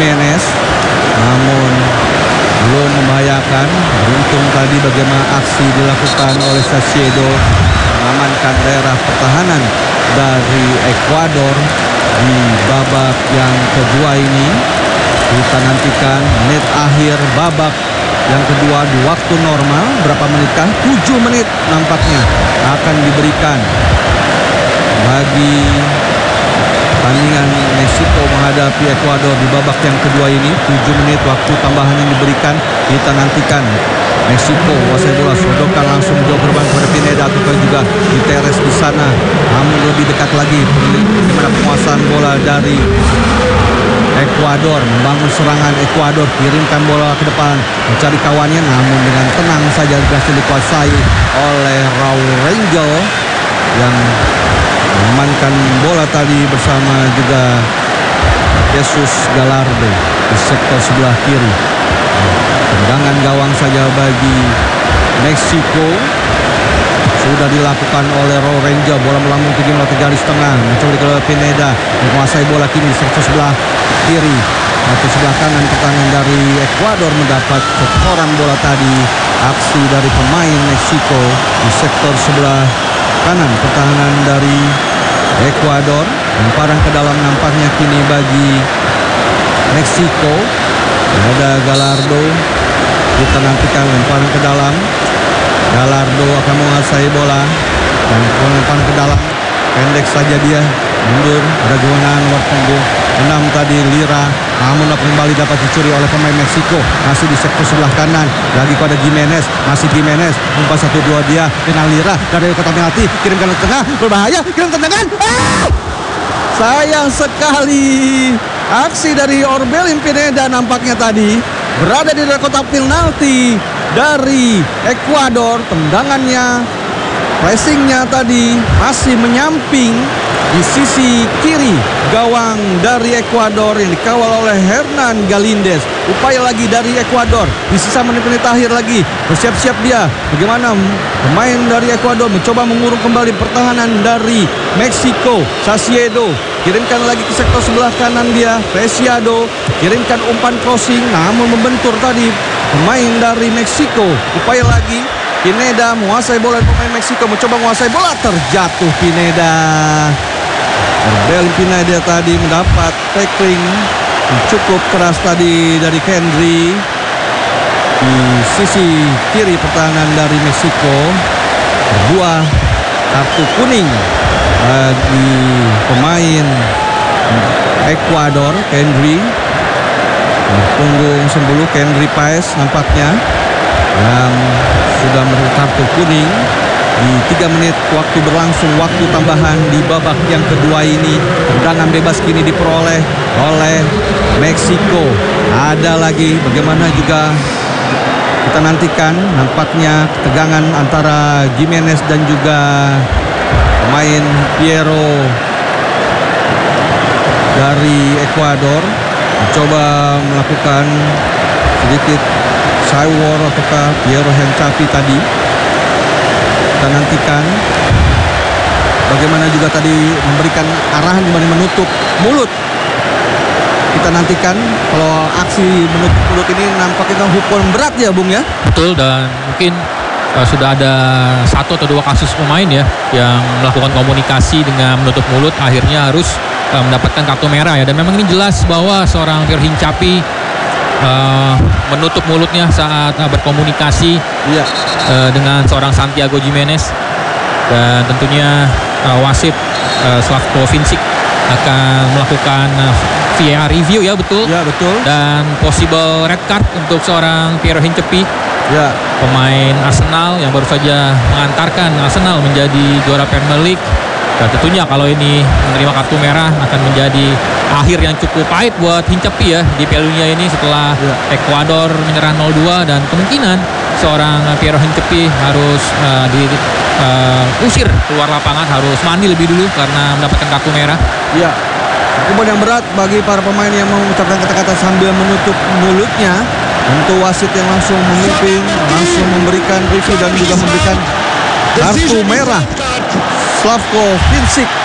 Gimenez, namun belum membahayakan. Beruntung tadi bagaimana aksi dilakukan oleh Salcedo mengamankan daerah pertahanan dari Ekuador di babak yang kedua ini. Kita nantikan menit akhir babak yang kedua di waktu normal. Berapa menitkah? 7 menit nampaknya akan diberikan bagi pertandingan Meksiko menghadapi Ekuador di babak yang kedua ini. 7 menit waktu tambahan yang diberikan. Kita nantikan Meksiko menguasai bola, sodokan langsung jauh gerbang kepada Pineda, ataukah juga Gutierrez di sana. Namun lebih dekat lagi bagaimana penguasaan bola dari Ekuador, membangun serangan Ekuador, kirimkan bola ke depan, mencari kawannya, namun dengan tenang saja berhasil dikuasai oleh Raul Rangel yang mengamankan bola tadi bersama juga Jesus Gallardo di sektor sebelah kiri. Tendangan gawang saja bagi Meksiko sudah dilakukan oleh Raul Rangel. Bola melambung tinggi melalui garis tengah, mencoba ke Pineda, menguasai bola kini di sektor sebelah kiri atau sebelah kanan. Pertahanan dari Ekuador mendapat kotoran bola tadi. Aksi dari pemain Meksiko di sektor sebelah kanan pertahanan dari Ekuador. Lemparan ke dalam nampaknya kini bagi Meksiko. Ada Gallardo. Kita nantikan lemparan ke dalam. Gallardo akan menguasai bola dan lemparan ke dalam. Pendek saja dia, mundur. Ada kewenangan nomor punggung 6 tadi Lira, namun kembali dapat dicuri oleh pemain Meksiko. Masih di sektor sebelah kanan, lagi pada Gimenez. Masih Gimenez, umpan 1-2 dia dengan Lira dari kotak penalti, kirimkan ke tengah, berbahaya, kirim tendangan. Sayang sekali aksi dari Orbelin Pineda nampaknya tadi berada di dalam kotak penalti dari Ekuador. Tendangannya, pressingnya tadi masih menyamping di sisi kiri gawang dari Ekuador yang dikawal oleh Hernan Galíndez. Upaya lagi dari Ekuador di sisa menit-menit akhir lagi. Bersiap-siap dia. Bagaimana pemain dari Ekuador mencoba mengurung kembali pertahanan dari Meksiko. Salcedo kirimkan lagi ke sektor sebelah kanan dia. Preciado kirimkan umpan crossing, namun membentur tadi pemain dari Meksiko. Upaya lagi Pineda menguasai bola, pemain Meksiko mencoba menguasai bola, terjatuh Pineda. Orbelin Pineda tadi mendapat tackling cukup keras tadi dari Henry di sisi kiri pertahanan dari Meksiko. Dua kartu kuning bagi pemain Ekuador. Henry punggung 10, Henry Paez nampaknya yang sudah menerima kartu kuning di 3 menit waktu berlangsung, waktu tambahan di babak yang kedua ini. Tendangan bebas kini diperoleh oleh Meksiko. Ada lagi bagaimana juga kita nantikan nampaknya ketegangan antara Gimenez dan juga pemain Piero dari Ekuador. Mencoba melakukan sedikit Saywar ataukah Piero Hencapi tadi. Kita nantikan bagaimana juga tadi memberikan arahan kembali menutup mulut. Kita nantikan kalau aksi menutup mulut ini nampaknya hukuman berat ya Bung ya. Betul, dan mungkin sudah ada 1 atau 2 kasus pemain ya yang melakukan komunikasi dengan menutup mulut, akhirnya harus mendapatkan kartu merah ya. Dan memang ini jelas bahwa seorang Piero Hincapi menutup mulutnya saat berkomunikasi dengan seorang Santiago Gimenez. Dan tentunya wasit Slavko Vincic akan melakukan VAR review ya, betul? Ya, betul. Dan possible red card untuk seorang Piero Hincapi, ya, pemain Arsenal yang baru saja mengantarkan Arsenal menjadi juara Premier League. Dan tentunya kalau ini menerima kartu merah akan menjadi akhir yang cukup pahit buat Hincapi ya di Piala Dunia ini setelah Ekuador menyerah 0-2, dan kemungkinan seorang Piero Hincapi harus diusir keluar lapangan, harus mandi lebih dulu karena mendapatkan kartu merah. Ya, hukuman yang berat bagi para pemain yang mengucapkan kata-kata sambil menutup mulutnya. Tentu wasit yang langsung memimpin, langsung memberikan review dan juga memberikan kartu merah. Slavko Vincic